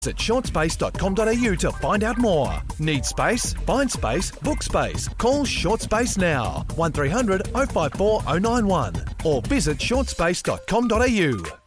at shortspace.com.au to find out more. Need space? Find space, book space. Call Short Space now, 1300 054 091 or visit shortspace.com.au.